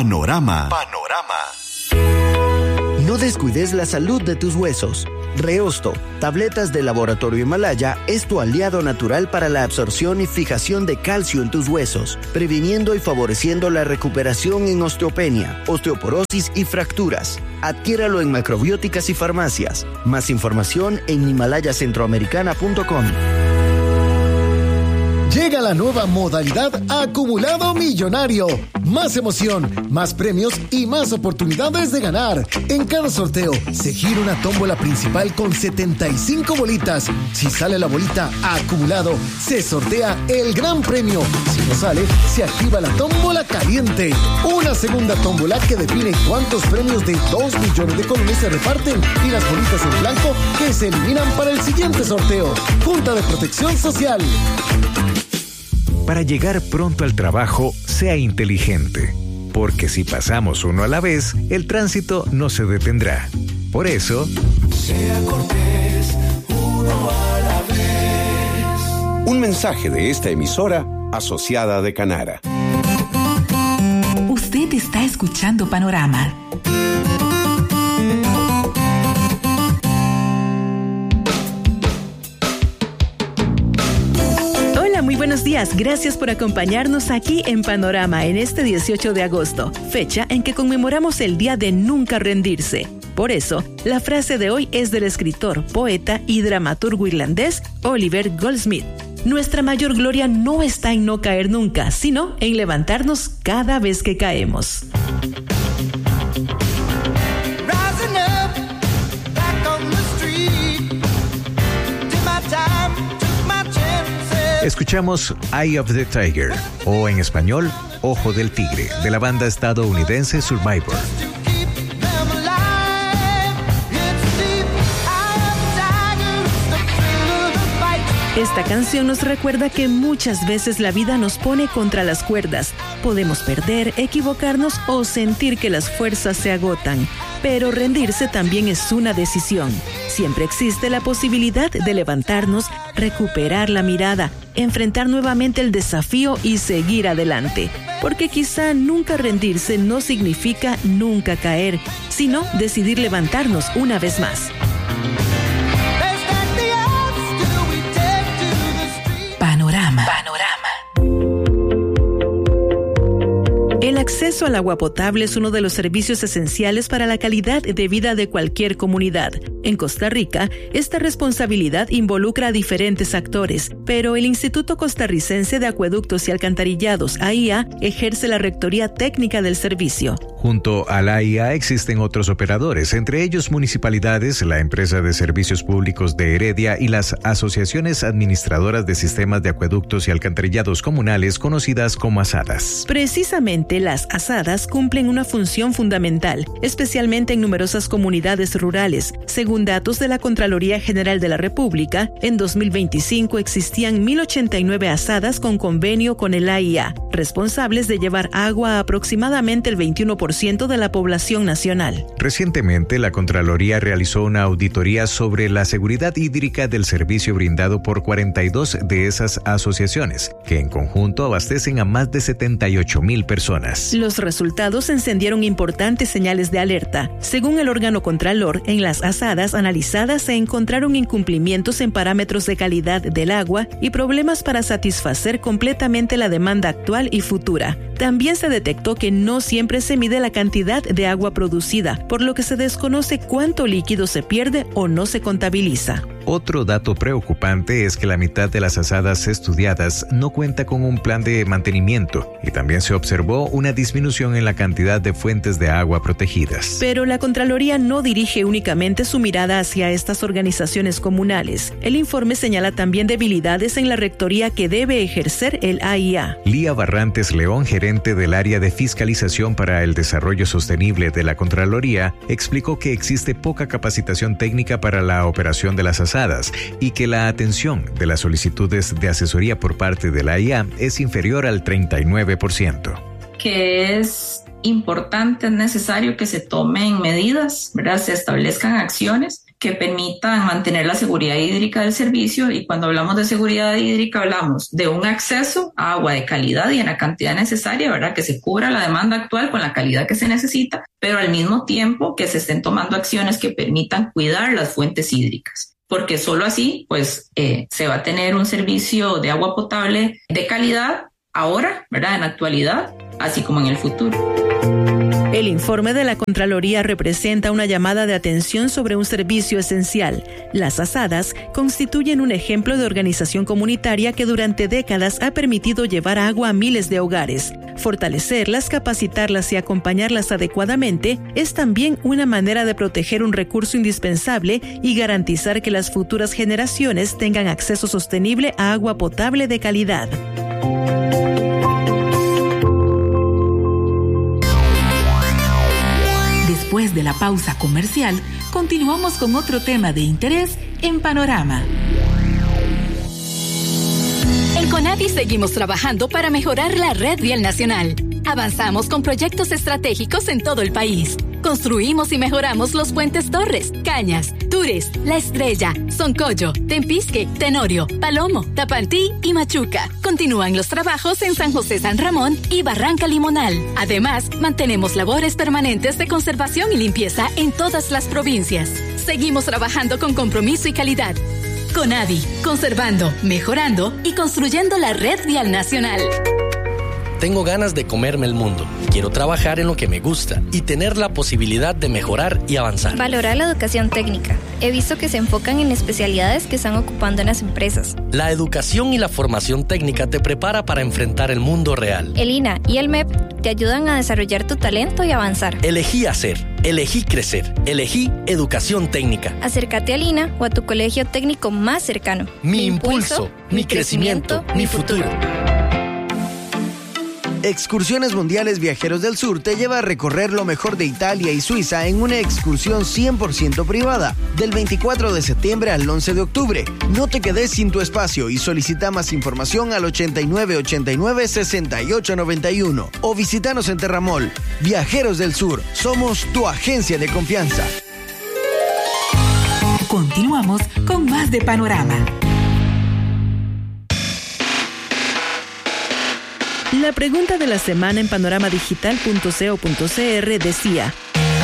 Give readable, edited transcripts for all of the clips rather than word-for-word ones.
Panorama. No descuides la salud de tus huesos. Reosto, tabletas de Laboratorio Himalaya, es tu aliado natural para la absorción y fijación de calcio en tus huesos, previniendo y favoreciendo la recuperación en osteopenia, osteoporosis y fracturas. Adquiéralo en macrobióticas y farmacias. Más información en himalayacentroamericana.com. Llega la nueva modalidad Acumulado Millonario. Más emoción, más premios y más oportunidades de ganar. En cada sorteo se gira una tómbola principal con 75 bolitas. Si sale la bolita Acumulado, se sortea el gran premio. Si no sale, se activa la tómbola caliente. Una segunda tómbola que define cuántos premios de 2 millones de colones se reparten y las bolitas en blanco que se eliminan para el siguiente sorteo. Junta de Protección Social. Para llegar pronto al trabajo, sea inteligente, porque si pasamos uno a la vez, el tránsito no se detendrá. Por eso, sea cortés, uno a la vez. Un mensaje de esta emisora asociada de Canara. Usted está escuchando Panorama. Muy buenos días, gracias por acompañarnos aquí en Panorama en este 18 de agosto, fecha en que conmemoramos el Día de Nunca Rendirse. Por eso, la frase de hoy es del escritor, poeta y dramaturgo irlandés Oliver Goldsmith. Nuestra mayor gloria no está en no caer nunca, sino en levantarnos cada vez que caemos. escuchamos Eye of the Tiger, o en español, Ojo del Tigre, de la banda estadounidense Survivor. Esta canción nos recuerda que muchas veces la vida nos pone contra las cuerdas. Podemos perder, equivocarnos o sentir que las fuerzas se agotan. Pero rendirse también es una decisión. Siempre existe la posibilidad de levantarnos, recuperar la mirada, enfrentar nuevamente el desafío y seguir adelante. Porque quizá nunca rendirse no significa nunca caer, sino decidir levantarnos una vez más. Panorama. El acceso al agua potable es uno de los servicios esenciales para la calidad de vida de cualquier comunidad. En Costa Rica, esta responsabilidad involucra a diferentes actores, pero el Instituto Costarricense de Acueductos y Alcantarillados, AIA, ejerce la rectoría técnica del servicio. Junto a la AIA existen otros operadores, entre ellos municipalidades, la empresa de servicios públicos de Heredia y las asociaciones administradoras de sistemas de acueductos y alcantarillados comunales conocidas como ASADAS. Precisamente las ASADAS cumplen una función fundamental, especialmente en numerosas comunidades rurales. Según datos de la Contraloría General de la República, en 2025 existían 1,089 ASADAS con convenio con el AIA, responsables de llevar agua a aproximadamente el 21% de la población nacional. Recientemente, la Contraloría realizó una auditoría sobre la seguridad hídrica del servicio brindado por 42 de esas asociaciones, que en conjunto abastecen a más de 78,000 personas. Los resultados encendieron importantes señales de alerta. Según el órgano Contralor, en las ASADAS analizadas se encontraron incumplimientos en parámetros de calidad del agua y problemas para satisfacer completamente la demanda actual y futura. También se detectó que no siempre se mide la cantidad de agua producida, por lo que se desconoce cuánto líquido se pierde o no se contabiliza. Otro dato preocupante es que la mitad de las ASADAS estudiadas no cuenta con un plan de mantenimiento y también se observó una disminución en la cantidad de fuentes de agua protegidas. Pero la Contraloría no dirige únicamente su mirada hacia estas organizaciones comunales. El informe señala también debilidades en la rectoría que debe ejercer el AIA. Lía Barrantes León, gerente del área de fiscalización para el desarrollo sostenible de la Contraloría, explicó que existe poca capacitación técnica para la operación de las ASADAS y que la atención de las solicitudes de asesoría por parte de la AIA es inferior al 39%. Que es importante, es necesario que se tomen medidas, ¿verdad? Se establezcan acciones que permitan mantener la seguridad hídrica del servicio, y cuando hablamos de seguridad hídrica hablamos de un acceso a agua de calidad y en la cantidad necesaria, ¿verdad? Que se cubra la demanda actual con la calidad que se necesita, pero al mismo tiempo que se estén tomando acciones que permitan cuidar las fuentes hídricas, porque solo así pues se va a tener un servicio de agua potable de calidad ahora, ¿verdad? En la actualidad, así como en el futuro. El informe de la Contraloría representa una llamada de atención sobre un servicio esencial. Las asadas constituyen un ejemplo de organización comunitaria que durante décadas ha permitido llevar agua a miles de hogares. Fortalecerlas, capacitarlas y acompañarlas adecuadamente es también una manera de proteger un recurso indispensable y garantizar que las futuras generaciones tengan acceso sostenible a agua potable de calidad. Después de la pausa comercial, continuamos con otro tema de interés en Panorama. En CONAVI seguimos trabajando para mejorar la red vial nacional. Avanzamos con proyectos estratégicos en todo el país. Construimos y mejoramos los puentes Torres, Cañas, Tures, La Estrella, Soncoyo, Tempisque, Tenorio, Palomo, Tapantí y Machuca. Continúan los trabajos en San José San Ramón y Barranca Limonal. Además, mantenemos labores permanentes de conservación y limpieza en todas las provincias. Seguimos trabajando con compromiso y calidad. CONAVI, conservando, mejorando y construyendo la red vial nacional. Tengo ganas de comerme el mundo. Quiero trabajar en lo que me gusta y tener la posibilidad de mejorar y avanzar. Valorar la educación técnica. He visto que se enfocan en especialidades que están ocupando en las empresas. La educación y la formación técnica te prepara para enfrentar el mundo real. El INA y el MEP te ayudan a desarrollar tu talento y avanzar. Elegí hacer, elegí crecer, elegí educación técnica. Acércate al INA o a tu colegio técnico más cercano. Mi impulso, mi crecimiento, mi futuro. Excursiones Mundiales Viajeros del Sur te lleva a recorrer lo mejor de Italia y Suiza en una excursión 100% privada, del 24 de septiembre al 11 de octubre. No te quedes sin tu espacio y solicita más información al 8989-6891 o visítanos en Terramol. Viajeros del Sur, somos tu agencia de confianza. Continuamos con más de Panorama. La pregunta de la semana en panoramadigital.co.cr decía: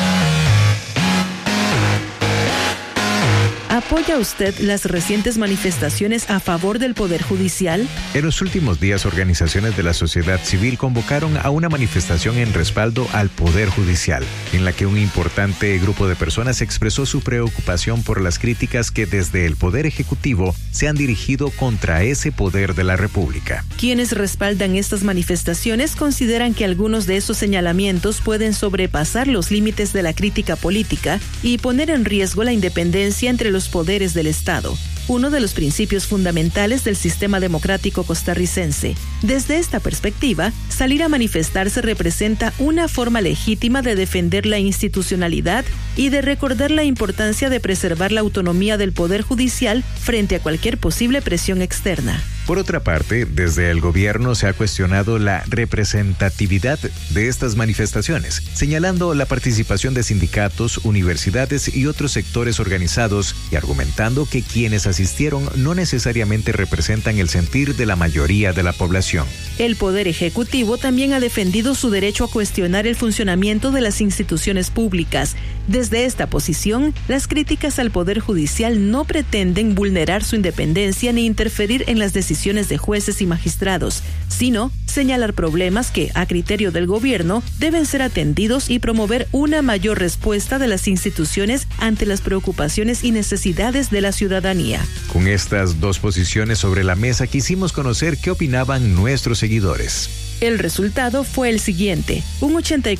¿apoya usted las recientes manifestaciones a favor del Poder Judicial? En los últimos días, organizaciones de la sociedad civil convocaron a una manifestación en respaldo al Poder Judicial, en la que un importante grupo de personas expresó su preocupación por las críticas que desde el Poder Ejecutivo se han dirigido contra ese poder de la República. Quienes respaldan estas manifestaciones consideran que algunos de esos señalamientos pueden sobrepasar los límites de la crítica política y poner en riesgo la independencia entre los poderes del Estado, uno de los principios fundamentales del sistema democrático costarricense. Desde esta perspectiva, salir a manifestarse representa una forma legítima de defender la institucionalidad y de recordar la importancia de preservar la autonomía del Poder Judicial frente a cualquier posible presión externa. Por otra parte, desde el gobierno se ha cuestionado la representatividad de estas manifestaciones, señalando la participación de sindicatos, universidades y otros sectores organizados y argumentando que quienes asistieron no necesariamente representan el sentir de la mayoría de la población. El Poder Ejecutivo también ha defendido su derecho a cuestionar el funcionamiento de las instituciones públicas. Desde esta posición, las críticas al Poder Judicial no pretenden vulnerar su independencia ni interferir en las decisiones de jueces y magistrados, sino señalar problemas que, a criterio del gobierno, deben ser atendidos y promover una mayor respuesta de las instituciones ante las preocupaciones y necesidades de la ciudadanía. Con estas dos posiciones sobre la mesa, quisimos conocer qué opinaban nuestros seguidores. El resultado fue el siguiente: un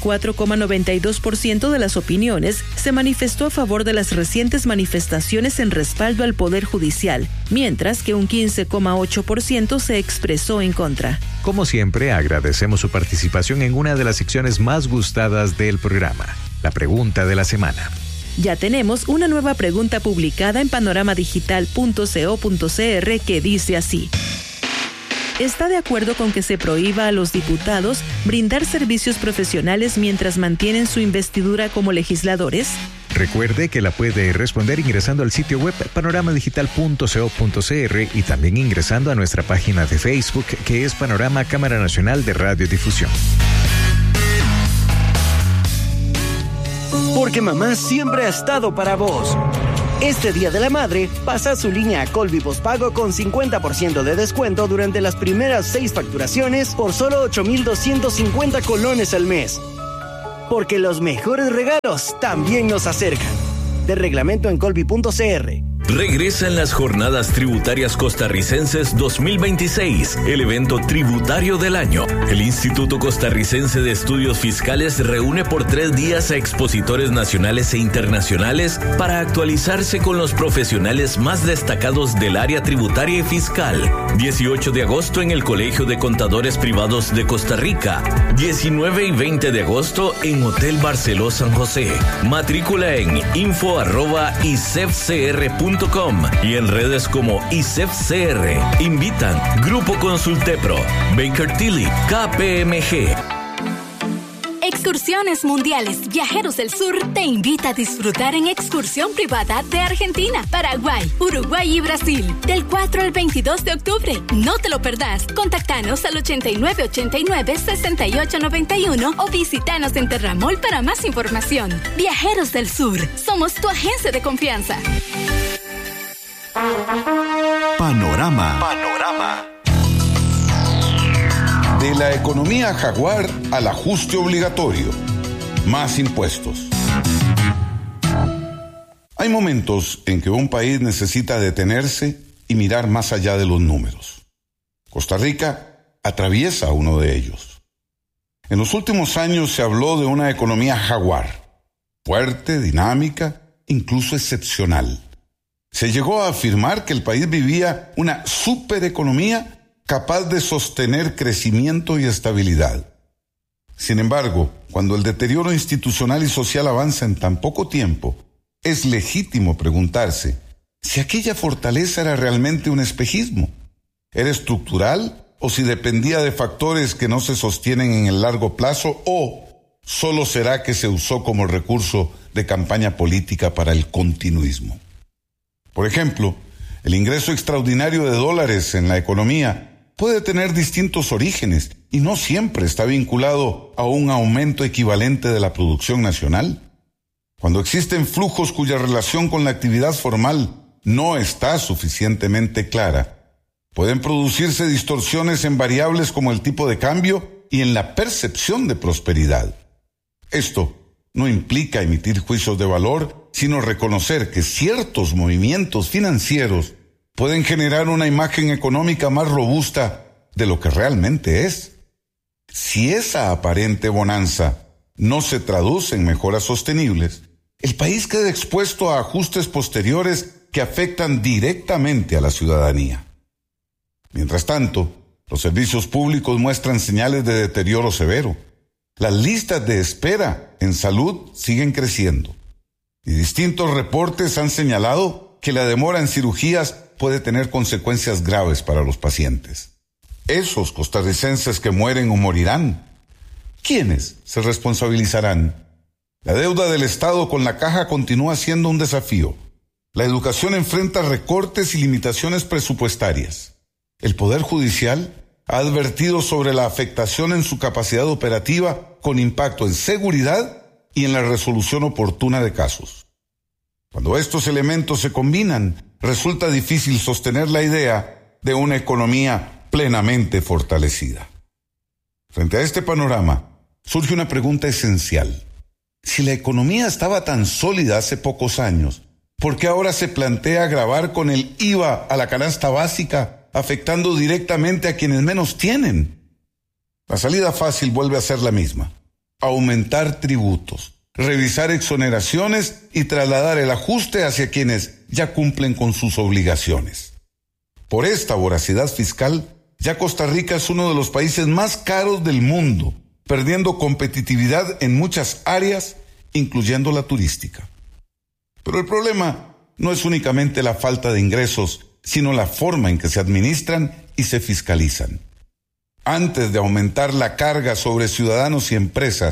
84,92% de las opiniones se manifestó a favor de las recientes manifestaciones en respaldo al Poder Judicial, mientras que un 15,8% se expresó en contra. Como siempre, agradecemos su participación en una de las secciones más gustadas del programa, la pregunta de la semana. Ya tenemos una nueva pregunta publicada en panoramadigital.co.cr que dice así: ¿está de acuerdo con que se prohíba a los diputados brindar servicios profesionales mientras mantienen su investidura como legisladores? Recuerde que la puede responder ingresando al sitio web panoramadigital.co.cr y también ingresando a nuestra página de Facebook, que es Panorama Cámara Nacional de Radiodifusión. Porque mamá siempre ha estado para vos. Este Día de la Madre, pasa su línea a Colby Postpago con 50% de descuento durante las primeras 6 facturaciones por solo 8,250 colones al mes. Porque los mejores regalos también nos acercan. De reglamento en colby.cr. Regresan las Jornadas Tributarias Costarricenses 2026, el evento tributario del año. El Instituto Costarricense de Estudios Fiscales reúne por 3 días a expositores nacionales e internacionales para actualizarse con los profesionales más destacados del área tributaria y fiscal. 18 de agosto en el Colegio de Contadores Privados de Costa Rica. 19 y 20 de agosto en Hotel Barceló San José. Matrícula en info@icefcr.com y en redes como ICEFCR. Invitan Grupo Consultepro, Baker Tilly, KPMG. Excursiones Mundiales Viajeros del Sur te invita a disfrutar en excursión privada de Argentina, Paraguay, Uruguay y Brasil del 4 al 22 de octubre. No te lo perdás. Contactanos al 8989-6891 o visitanos en Terramol para más información. Viajeros del Sur, somos tu agencia de confianza. Panorama. De la economía jaguar al ajuste obligatorio. Más impuestos. Hay momentos en que un país necesita detenerse y mirar más allá de los números. Costa Rica atraviesa uno de ellos. En los últimos años se habló de una economía jaguar, fuerte, dinámica, incluso excepcional. Se llegó a afirmar que el país vivía una supereconomía capaz de sostener crecimiento y estabilidad. Sin embargo, cuando el deterioro institucional y social avanza en tan poco tiempo, es legítimo preguntarse si aquella fortaleza era realmente un espejismo, era estructural o si dependía de factores que no se sostienen en el largo plazo, o solo será que se usó como recurso de campaña política para el continuismo. Por ejemplo, el ingreso extraordinario de dólares en la economía puede tener distintos orígenes y no siempre está vinculado a un aumento equivalente de la producción nacional. Cuando existen flujos cuya relación con la actividad formal no está suficientemente clara, pueden producirse distorsiones en variables como el tipo de cambio y en la percepción de prosperidad. Esto no implica emitir juicios de valor, sino reconocer que ciertos movimientos financieros pueden generar una imagen económica más robusta de lo que realmente es. Si esa aparente bonanza no se traduce en mejoras sostenibles, el país queda expuesto a ajustes posteriores que afectan directamente a la ciudadanía. Mientras tanto, los servicios públicos muestran señales de deterioro severo. Las listas de espera en salud siguen creciendo y distintos reportes han señalado que la demora en cirugías puede tener consecuencias graves para los pacientes. Esos costarricenses que mueren o morirán, ¿quiénes se responsabilizarán? La deuda del Estado con la Caja continúa siendo un desafío. La educación enfrenta recortes y limitaciones presupuestarias. El Poder Judicial ha advertido sobre la afectación en su capacidad operativa con impacto en seguridad y en la resolución oportuna de casos. Cuando estos elementos se combinan, resulta difícil sostener la idea de una economía plenamente fortalecida. Frente a este panorama, surge una pregunta esencial. Si la economía estaba tan sólida hace pocos años, ¿por qué ahora se plantea agravar con el IVA a la canasta básica, afectando directamente a quienes menos tienen? La salida fácil vuelve a ser la misma: aumentar tributos, revisar exoneraciones y trasladar el ajuste hacia quienes ya cumplen con sus obligaciones. Por esta voracidad fiscal, ya Costa Rica es uno de los países más caros del mundo, perdiendo competitividad en muchas áreas, incluyendo la turística. Pero el problema no es únicamente la falta de ingresos, sino la forma en que se administran y se fiscalizan. Antes de aumentar la carga sobre ciudadanos y empresas,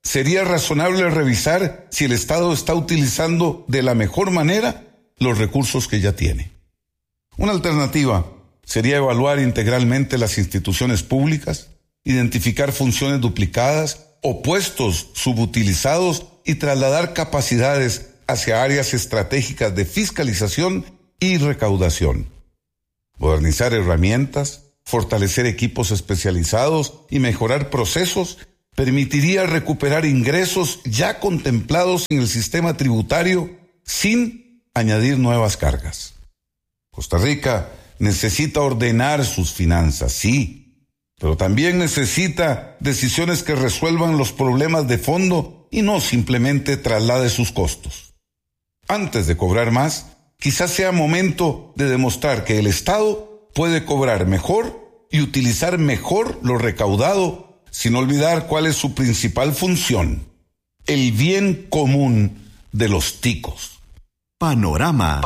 sería razonable revisar si el Estado está utilizando de la mejor manera los recursos que ya tiene. Una alternativa sería evaluar integralmente las instituciones públicas, identificar funciones duplicadas o puestos subutilizados y trasladar capacidades hacia áreas estratégicas de fiscalización y recaudación. Modernizar herramientas, fortalecer equipos especializados y mejorar procesos permitiría recuperar ingresos ya contemplados en el sistema tributario sin añadir nuevas cargas. Costa Rica necesita ordenar sus finanzas, sí, pero también necesita decisiones que resuelvan los problemas de fondo y no simplemente traslade sus costos. Antes de cobrar más, quizás sea momento de demostrar que el Estado puede cobrar mejor y utilizar mejor lo recaudado, sin olvidar cuál es su principal función: el bien común de los ticos. Panorama.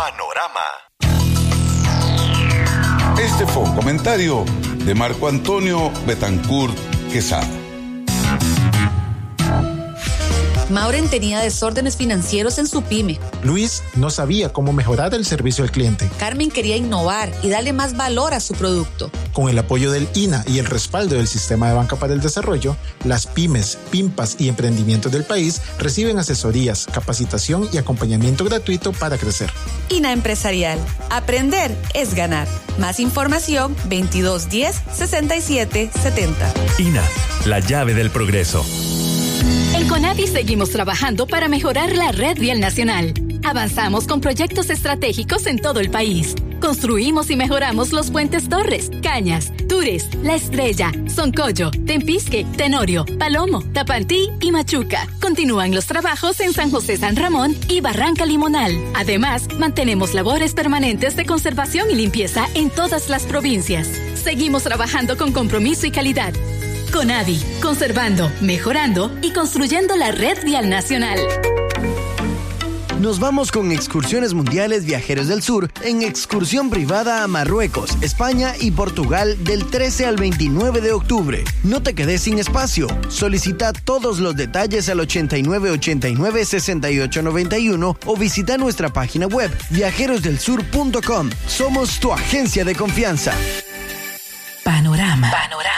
Este fue un comentario de Marco Antonio Betancourt Quesada. Mauren tenía desórdenes financieros en su pyme. Luis no sabía cómo mejorar el servicio al cliente. Carmen quería innovar y darle más valor a su producto. Con el apoyo del INA y el respaldo del Sistema de Banca para el Desarrollo, las pymes, PIMPAS y emprendimientos del país reciben asesorías, capacitación y acompañamiento gratuito para crecer. INA Empresarial. Aprender es ganar. Más información 2210-6770. INA, la llave del progreso. En CONAVI seguimos trabajando para mejorar la red vial nacional. Avanzamos con proyectos estratégicos en todo el país. Construimos y mejoramos los puentes Torres, Cañas, Tures, La Estrella, Soncoyo, Tempisque, Tenorio, Palomo, Tapantí y Machuca. Continúan los trabajos en San José San Ramón y Barranca Limonal. Además, mantenemos labores permanentes de conservación y limpieza en todas las provincias. Seguimos trabajando con compromiso y calidad. CONAVI, conservando, mejorando y construyendo la red vial nacional. Nos vamos con Excursiones Mundiales Viajeros del Sur en excursión privada a Marruecos, España y Portugal del 13 al 29 de octubre. No te quedes sin espacio. Solicita todos los detalles al 8989-6891 o visita nuestra página web viajerosdelsur.com. Somos tu agencia de confianza. Panorama.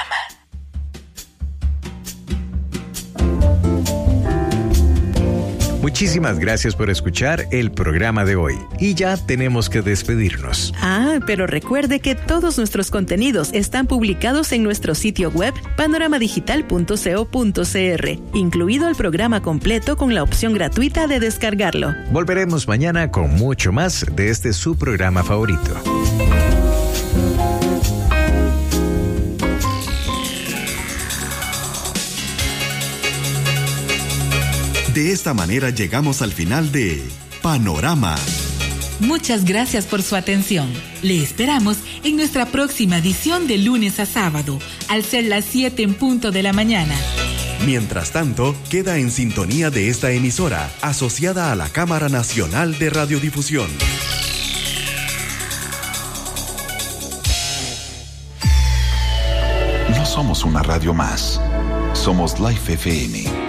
Muchísimas gracias por escuchar el programa de hoy. Y ya tenemos que despedirnos. Pero recuerde que todos nuestros contenidos están publicados en nuestro sitio web panoramadigital.co.cr, incluido el programa completo con la opción gratuita de descargarlo. Volveremos mañana con mucho más de este su programa favorito. De esta manera llegamos al final de Panorama. Muchas gracias por su atención. Le esperamos en nuestra próxima edición de lunes a sábado, al ser las 7 en punto de la mañana. Mientras tanto, queda en sintonía de esta emisora, asociada a la Cámara Nacional de Radiodifusión. No somos una radio más. Somos Life FM